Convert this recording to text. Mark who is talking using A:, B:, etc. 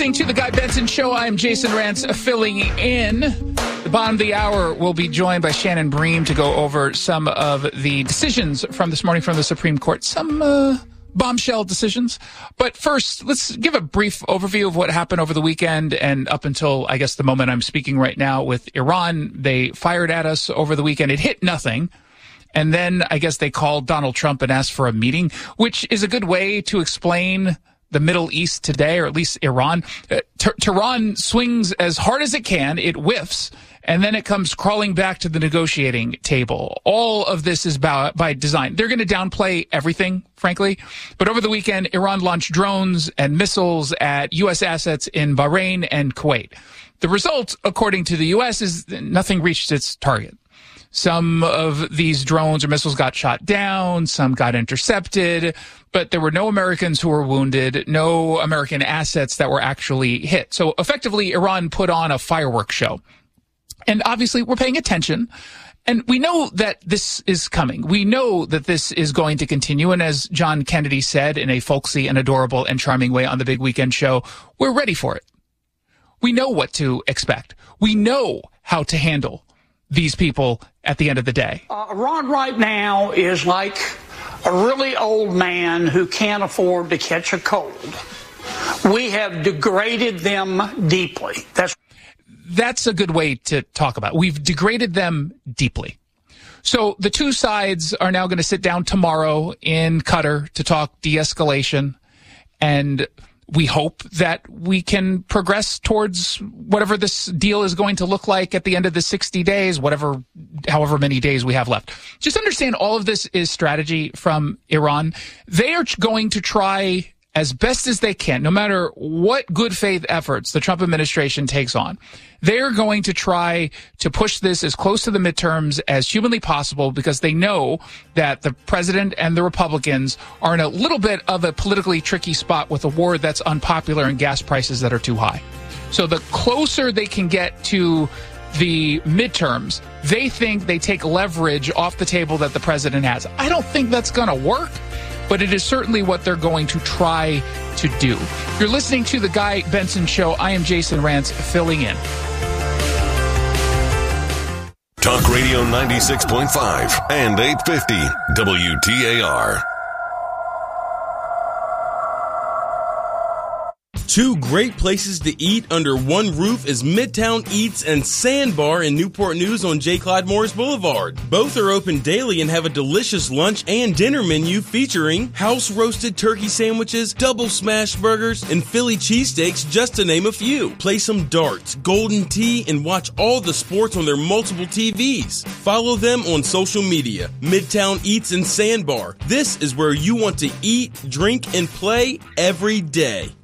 A: To the Guy Benson Show, I'm Jason Rantz, filling in. The bottom of the hour, we'll be joined by Shannon Bream to go over some of the decisions from this morning from the Supreme Court. Some bombshell decisions. But first, let's give a brief overview of what happened over the weekend and up until, I guess, the moment I'm speaking right now with Iran. They fired at us over the weekend. It hit nothing. And then I guess they called Donald Trump and asked for a meeting, which is a good way to explain the Middle East today, or at least Iran. Tehran swings as hard as it can, it whiffs, and then it comes crawling back to the negotiating table. All of this is by design. They're going to downplay everything, frankly. But over the weekend, Iran launched drones and missiles at U.S. assets in Bahrain and Kuwait. The result, according to the U.S., is nothing reached its target. Some of these drones or missiles got shot down, some got intercepted, but there were no Americans who were wounded, no American assets that were actually hit. So effectively, Iran put on a fireworks show. And obviously, we're paying attention. And we know that this is coming. We know that this is going to continue. And as John Kennedy said in a folksy and adorable and charming way on the Big Weekend Show, we're ready for it. We know what to expect. We know how to handle these people at the end of the day.
B: Iran right now is like a really old man who can't afford to catch a cold. We have degraded them deeply.
A: That's a good way to talk about it. We've degraded them deeply. So the two sides are now going to sit down tomorrow in Qatar to talk de-escalation, and we hope that we can progress towards whatever this deal is going to look like at the end of the 60 days, however many days we have left. Just understand all of this is strategy from Iran. They are going to try as best as they can, no matter what good faith efforts the Trump administration takes on. They're going to try to push this as close to the midterms as humanly possible because they know that the president and the Republicans are in a little bit of a politically tricky spot with a war that's unpopular and gas prices that are too high. So the closer they can get to the midterms, they think they take leverage off the table that the president has. I don't think that's going to work, but it is certainly what they're going to try to do. You're listening to The Guy Benson Show. I am Jason Rantz, filling in.
C: Talk Radio 96.5 and 850 WTAR.
D: Two great places to eat under one roof is Midtown Eats and Sandbar in Newport News on J. Clyde Morris Boulevard. Both are open daily and have a delicious lunch and dinner menu featuring house-roasted turkey sandwiches, double smash burgers, and Philly cheesesteaks, just to name a few. Play some darts, golden tea, and watch all the sports on their multiple TVs. Follow them on social media. Midtown Eats and Sandbar. This is where you want to eat, drink, and play every day.